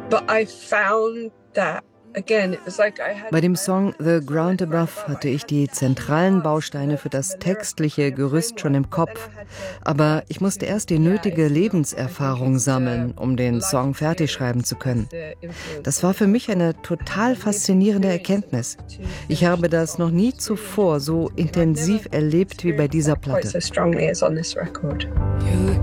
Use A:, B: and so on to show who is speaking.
A: Bei dem Song The Ground Above hatte ich die zentralen Bausteine für das textliche Gerüst schon im Kopf, aber ich musste erst die nötige Lebenserfahrung sammeln, um den Song fertig schreiben zu können. Das war für mich eine total faszinierende Erkenntnis. Ich habe das noch nie zuvor so intensiv erlebt wie bei dieser Platte.